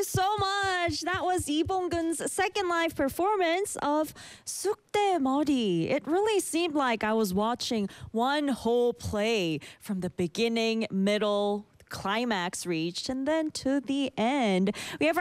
so much. That was Lee Bong-gun's second live performance of Sukdae Mori. It really seemed like I was watching one whole play from the beginning, middle, climax reached, and then to the end. We have